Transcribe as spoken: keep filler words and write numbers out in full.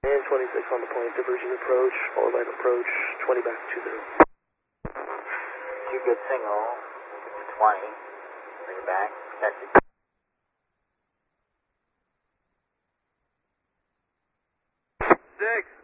And twenty-six on the point, diversion approach, all line approach, twenty back to two zero. Two good single, twenty, bring it back, catch it. Six.